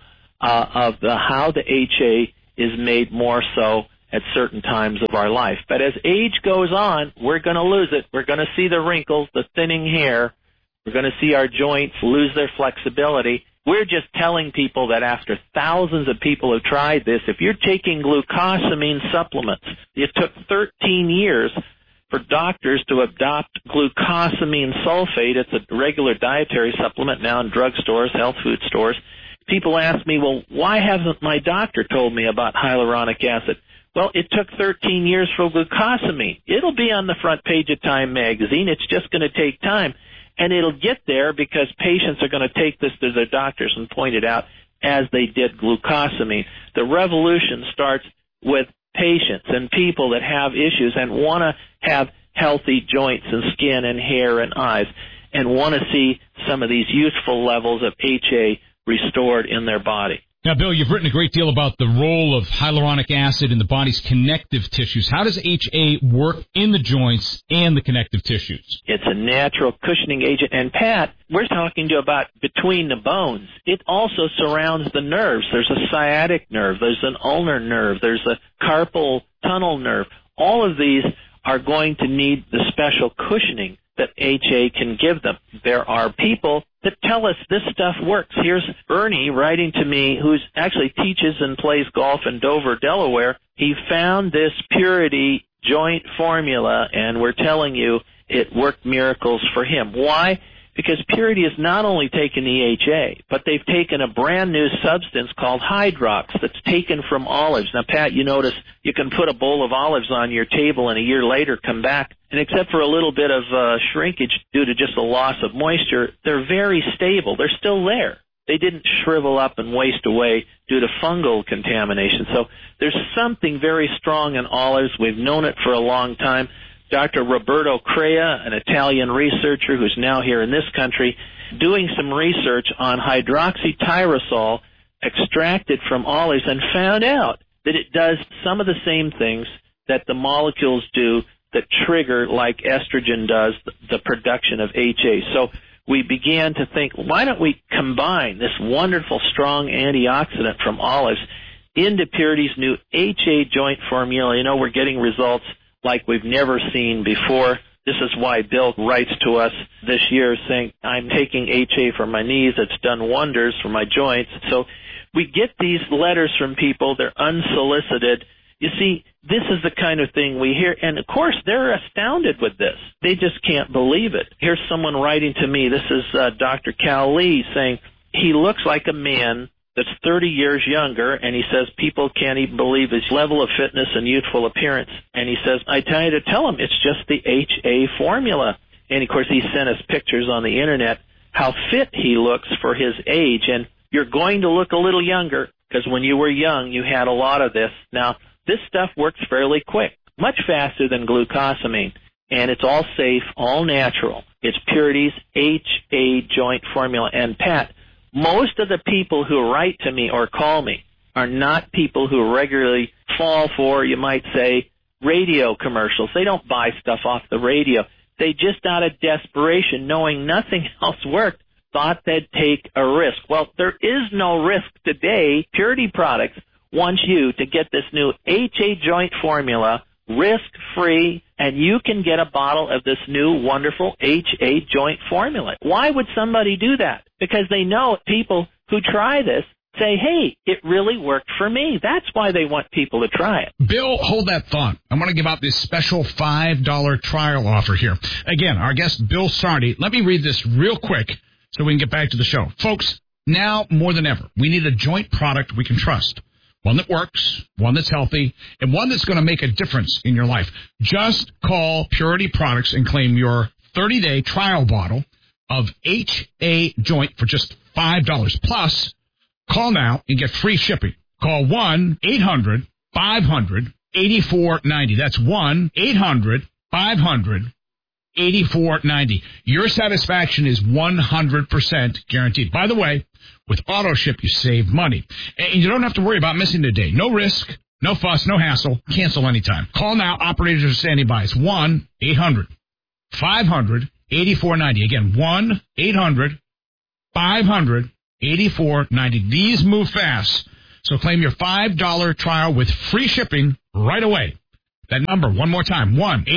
of how the HA is made more so at certain times of our life. But as age goes on, we're going to lose it. We're going to see the wrinkles, the thinning hair. We're going to see our joints lose their flexibility. We're just telling people that after thousands of people have tried this, if you're taking glucosamine supplements, it took 13 years for doctors to adopt glucosamine sulfate. It's a regular dietary supplement now in drugstores, health food stores. People ask me, well, why hasn't my doctor told me about hyaluronic acid? Well, it took 13 years for glucosamine. It'll be on the front page of Time magazine. It's just going to take time. And it'll get there because patients are going to take this to their doctors and point it out as they did glucosamine. The revolution starts with patients and people that have issues and want to have healthy joints and skin and hair and eyes and want to see some of these youthful levels of HA restored in their body. Now, Bill, you've written a great deal about the role of hyaluronic acid in the body's connective tissues. How does HA work in the joints and the connective tissues? It's a natural cushioning agent. And, Pat, we're talking to you about between the bones. It also surrounds the nerves. There's a sciatic nerve. There's an ulnar nerve. There's a carpal tunnel nerve. All of these are going to need the special cushioning that HA can give them. There are people that tell us this stuff works. Here's Ernie writing to me, who actually teaches and plays golf in Dover, Delaware. He found this Purity joint formula, and we're telling you it worked miracles for him. Why? Because Purity has not only taken the HA, but they've taken a brand new substance called Hydrox that's taken from olives. Now, Pat, you notice you can put a bowl of olives on your table and a year later come back, and except for a little bit of shrinkage due to just a loss of moisture, they're very stable. They're still there. They didn't shrivel up and waste away due to fungal contamination. So there's something very strong in olives. We've known it for a long time. Dr. Roberto Crea, an Italian researcher who's now here in this country, doing some research on hydroxytyrosol extracted from olives and found out that it does some of the same things that the molecules do that trigger, like estrogen does, the production of HA. So we began to think, why don't we combine this wonderful, strong antioxidant from olives into Purity's new HA joint formula? You know, we're getting results like we've never seen before. This is why Bill writes to us this year saying, I'm taking HA for my knees. It's done wonders for my joints. So we get these letters from people. They're unsolicited. You see, this is the kind of thing we hear. And, of course, they're astounded with this. They just can't believe it. Here's someone writing to me. This is Dr. Cal Lee saying, he looks like a man that's 30 years younger, and he says people can't even believe his level of fitness and youthful appearance. And he says, I tell you to tell him it's just the HA formula. And, of course, he sent us pictures on the Internet how fit he looks for his age. And you're going to look a little younger because when you were young, you had a lot of this. Now, this stuff works fairly quick, much faster than glucosamine. And it's all safe, all natural. It's Purity's HA joint formula. And, Pat, most of the people who write to me or call me are not people who regularly fall for, you might say, radio commercials. They don't buy stuff off the radio. They just out of desperation, knowing nothing else worked, thought they'd take a risk. Well, there is no risk today. Purity Products wants you to get this new HA joint formula risk-free, and you can get a bottle of this new wonderful HA joint formula. Why would somebody do that? Because they know people who try this say, hey, it really worked for me. That's why they want people to try it. Bill, hold that thought. I want to give out this special $5 trial offer here. Again, our guest, Bill Sardi. Let me read this real quick so we can get back to the show. Folks, now more than ever, we need a joint product we can trust. One that works, one that's healthy, and one that's going to make a difference in your life. Just call Purity Products and claim your 30-day trial bottle of HA Joint for just $5. Plus, call now and get free shipping. Call 1-800-500-8490. That's 1-800-500-8490. Your satisfaction is 100% guaranteed. By the way, with AutoShip, you save money. And you don't have to worry about missing a day. No risk, no fuss, no hassle. Cancel anytime. Call now. Operators are standing by. It's 1-800-500-8490. Again, 1-800-500-8490. These move fast. So claim your $5 trial with free shipping right away. That number, one more time,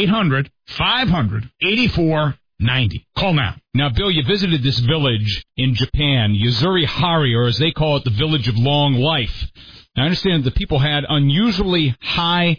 1-800-500-8490. Call now. Now, Bill, you visited this village in Japan, Yuzuri-Hari, or as they call it, the Village of Long Life. Now, I understand that the people had unusually high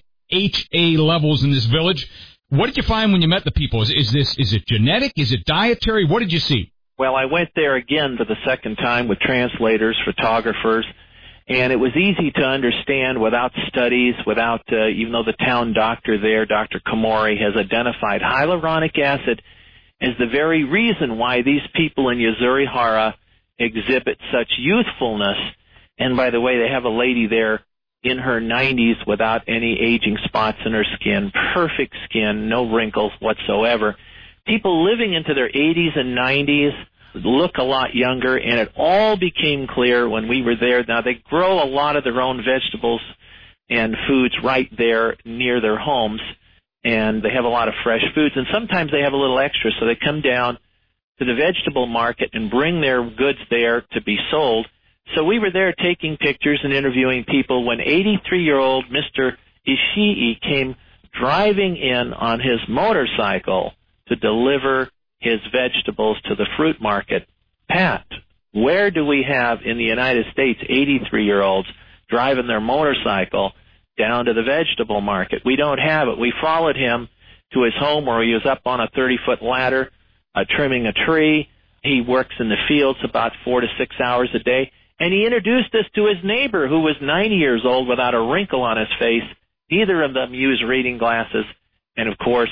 HA levels in this village. What did you find when you met the people? Is it genetic? Is it dietary? What did you see? Well, I went there again for the second time with translators, photographers, and it was easy to understand without studies, without, even though the town doctor there, Dr. Komori, has identified hyaluronic acid as the very reason why these people in Yuzuri-Hara exhibit such youthfulness. And by the way, they have a lady there in her 90s without any aging spots in her skin, perfect skin, no wrinkles whatsoever. People living into their 80s and 90s look a lot younger, and it all became clear when we were there. Now, they grow a lot of their own vegetables and foods right there near their homes, and they have a lot of fresh foods, and sometimes they have a little extra, so they come down to the vegetable market and bring their goods there to be sold. So we were there taking pictures and interviewing people when 83-year-old Mr. Ishii came driving in on his motorcycle to deliver his vegetables to the fruit market. Pat, where do we have in the United States 83-year-olds driving their motorcycle down to the vegetable market? We don't have it. We followed him to his home where he was up on a 30-foot ladder trimming a tree. He works in the fields about 4 to 6 hours a day. And he introduced us to his neighbor who was 90 years old without a wrinkle on his face. Neither of them use reading glasses. And, of course,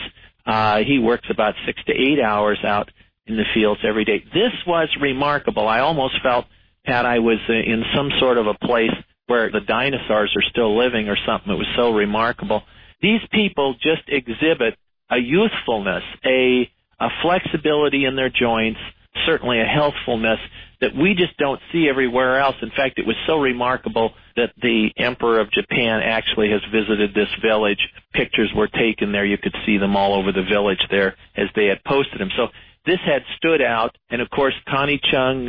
he works about 6 to 8 hours out in the fields every day. This was remarkable. I almost felt, Pat, I was in some sort of a place where the dinosaurs are still living or something. It was so remarkable. These people just exhibit a youthfulness, a flexibility in their joints, certainly a healthfulness that we just don't see everywhere else. In fact, it was so remarkable that the Emperor of Japan actually has visited this village. Pictures were taken there. You could see them all over the village there as they had posted them. So this had stood out. And, of course, Connie Chung,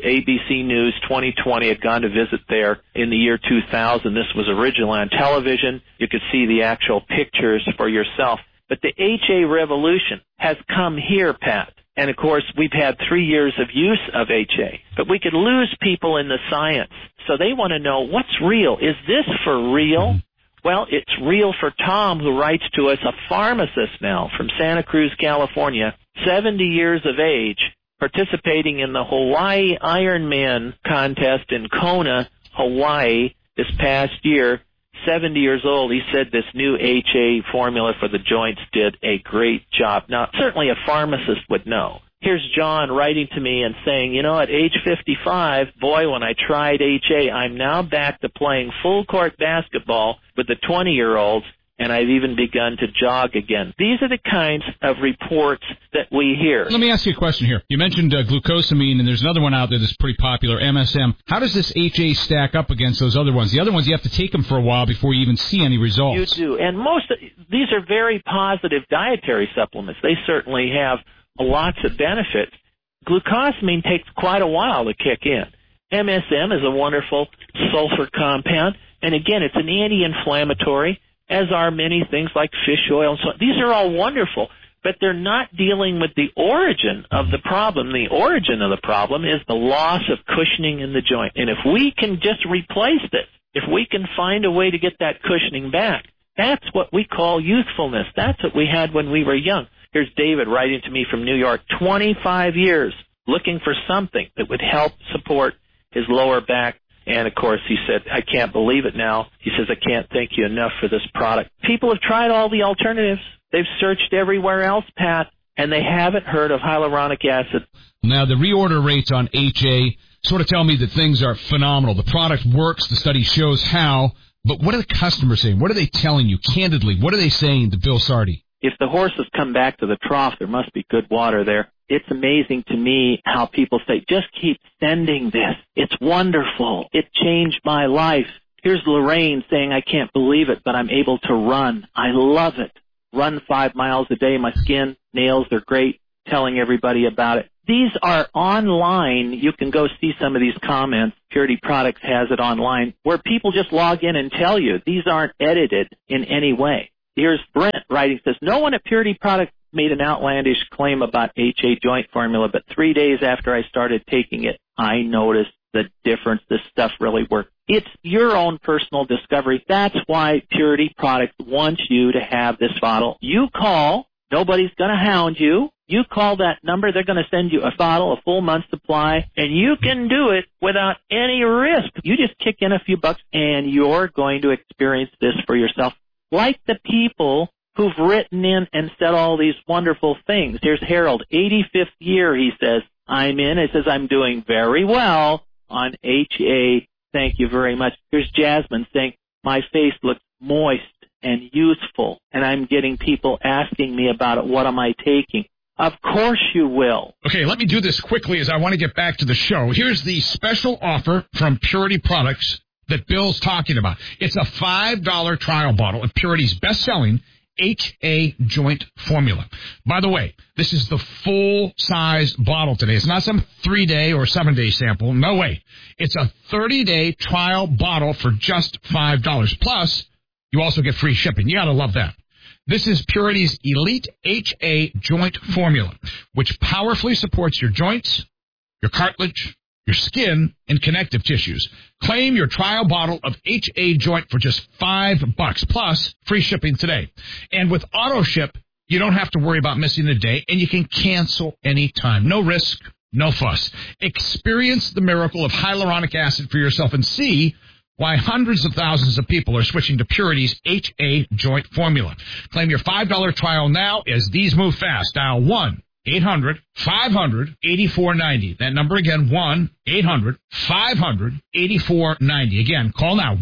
ABC News 2020, had gone to visit there in the year 2000. This was originally on television. You could see the actual pictures for yourself. But the HA revolution has come here, Pat. And, of course, we've had 3 years of use of HA. But we could lose people in the science. So they want to know, what's real? Is this for real? Well, it's real for Tom, who writes to us, a pharmacist now from Santa Cruz, California, 70 years of age, participating in the Hawaii Ironman contest in Kona, Hawaii, this past year. 70 years old, he said this new HA formula for the joints did a great job. Now, certainly a pharmacist would know. Here's John writing to me and saying, you know, at age 55, boy, when I tried HA, I'm now back to playing full-court basketball with the 20-year-olds, and I've even begun to jog again. These are the kinds of reports that we hear. Let me ask you a question here. You mentioned glucosamine, and there's another one out there that's pretty popular, MSM. How does this HA stack up against those other ones? The other ones, you have to take them for a while before you even see any results. You do, and these are very positive dietary supplements. They certainly have lots of benefits. Glucosamine takes quite a while to kick in. MSM is a wonderful sulfur compound, and again, it's an anti-inflammatory, as are many things like fish oil and so on. These are all wonderful, but they're not dealing with the origin of the problem. The origin of the problem is the loss of cushioning in the joint. And if we can just replace this, if we can find a way to get that cushioning back, that's what we call youthfulness. That's what we had when we were young. Here's David writing to me from New York, 25 years, looking for something that would help support his lower back. And, of course, he said, I can't believe it now. He says, I can't thank you enough for this product. People have tried all the alternatives. They've searched everywhere else, Pat, and they haven't heard of hyaluronic acid. Now, the reorder rates on HA sort of tell me that things are phenomenal. The product works. The study shows how. But what are the customers saying? What are they telling you candidly? What are they saying to Bill Sardi? If the horses come back to the trough, there must be good water there. It's amazing to me how people say, just keep sending this. It's wonderful. It changed my life. Here's Lorraine saying, I can't believe it, but I'm able to run. I love it. Run 5 miles a day. My skin, nails, they're great. Telling everybody about it. These are online. You can go see some of these comments. Purity Products has it online, where people just log in and tell you. These aren't edited in any way. Here's Brent writing, says, no one at Purity Products made an outlandish claim about HA joint formula, but 3 days after I started taking it, I noticed the difference. This stuff really works. It's your own personal discovery. That's why Purity Products wants you to have this bottle. You call. Nobody's going to hound you. You call that number. They're going to send you a bottle, a full month supply, and you can do it without any risk. You just kick in a few bucks, and you're going to experience this for yourself. Like the people who've written in and said all these wonderful things. Here's Harold, 85th year, he says, I'm in. He says, I'm doing very well on HA. Thank you very much. Here's Jasmine saying, my face looks moist and useful, and I'm getting people asking me about it. What am I taking? Of course you will. Okay, let me do this quickly as I want to get back to the show. Here's the special offer from Purity Products that Bill's talking about. It's a $5 trial bottle of Purity's best-selling HA joint formula. By the way, this is the full-size bottle today. It's not some 3-day or 7-day sample. No way. It's a 30-day trial bottle for just $5. Plus, you also get free shipping. You got to love that. This is Purity's Elite HA joint formula, which powerfully supports your joints, your cartilage, your skin, and connective tissues. Claim your trial bottle of HA joint for just $5 plus free shipping today. And with auto ship, you don't have to worry about missing a day, and you can cancel anytime. No risk, no fuss. Experience the miracle of hyaluronic acid for yourself and see why hundreds of thousands of people are switching to Purity's HA joint formula. Claim your $5 trial now as these move fast. Dial 1-800-500-8490. That number again, 1-800-500-8490. Again, call now,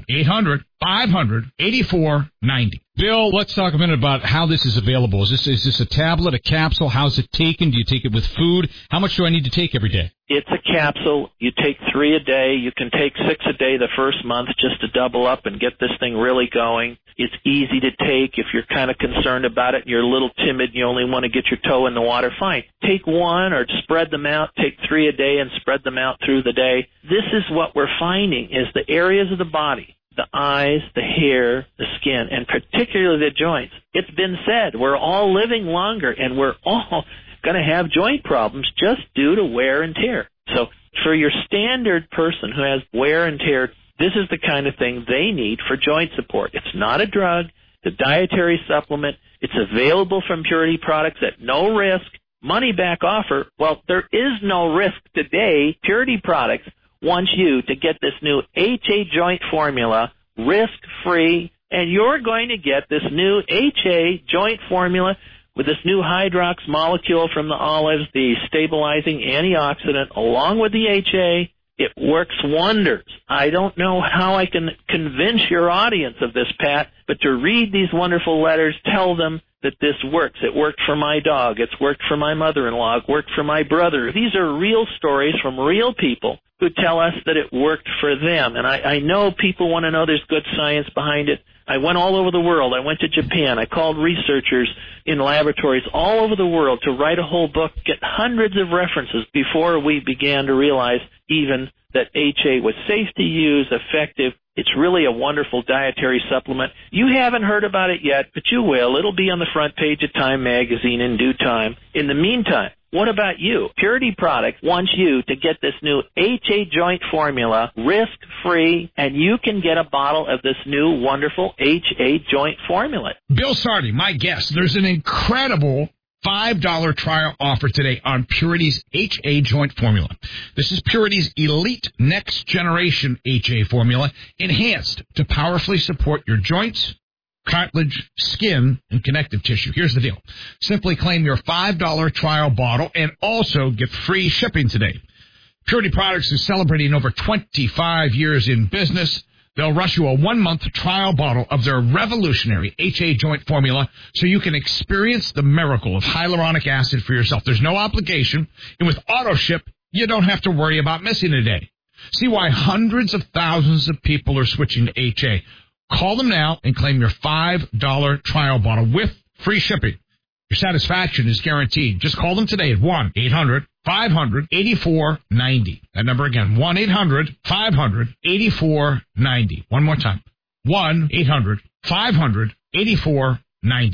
1-800-500-8490. Bill, let's talk a minute about how this is available. Is this a tablet, a capsule? How's it taken? Do you take it with food? How much do I need to take every day? It's a capsule. You take 3 a day. You can take 6 a day the first month just to double up and get this thing really going. It's easy to take. If you're kind of concerned about it and you're a little timid and you only want to get your toe in the water, fine. Take 1 or spread them out. Take 3 a day and spread them out through the day. This is what we're finding is the areas of the body, the eyes, the hair, the skin, and particularly the joints. It's been said we're all living longer and we're all going to have joint problems just due to wear and tear. So for your standard person who has wear and tear, this is the kind of thing they need for joint support. It's not a drug. It's a dietary supplement. It's available from Purity Products at no risk. Money back offer. Well, there is no risk today. Purity Products wants you to get this new HA joint formula risk-free, and you're going to get this new HA joint formula with this new Hydrox molecule from the olives, the stabilizing antioxidant, along with the HA. It works wonders. I don't know how I can convince your audience of this, Pat, but to read these wonderful letters, tell them that this works. It worked for my dog. It's worked for my mother-in-law. It worked for my brother. These are real stories from real people who tell us that it worked for them. And I know people want to know there's good science behind it. I went all over the world. I went to Japan. I called researchers in laboratories all over the world to write a whole book, get hundreds of references before we began to realize even that HA was safe to use, effective. It's really a wonderful dietary supplement. You haven't heard about it yet, but you will. It'll be on the front page of Time magazine in due time. In the meantime, what about you? Purity Products wants you to get this new HA joint formula risk-free, and you can get a bottle of this new wonderful HA joint formula. Bill Sardi, my guest. There's an incredible $5 trial offer today on Purity's HA joint formula. This is Purity's elite next generation HA formula, enhanced to powerfully support your joints, cartilage, skin, and connective tissue. Here's the deal. Simply claim your $5 trial bottle and also get free shipping today. Purity Products is celebrating over 25 years in business. They'll rush you a 1-month trial bottle of their revolutionary HA joint formula so you can experience the miracle of hyaluronic acid for yourself. There's no obligation, and with auto ship, you don't have to worry about missing a day. See why hundreds of thousands of people are switching to HA. Call them now and claim your $5 trial bottle with free shipping. Your satisfaction is guaranteed. Just call them today at 1-800-500-8490. That number again, 1-800-500-8490. One more time, 1-800-500-8490.